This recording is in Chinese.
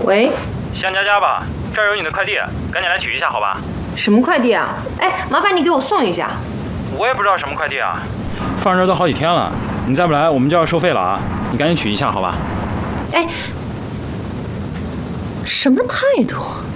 喂， 向佳佳吧，这儿有你的快递，赶紧来取一下好吧？ 什么快递啊？哎，麻烦你给我送一下。 我也不知道什么快递啊，放这儿都好几天了，你再不来我们就要收费了啊！你赶紧取一下好吧？ 哎，什么态度？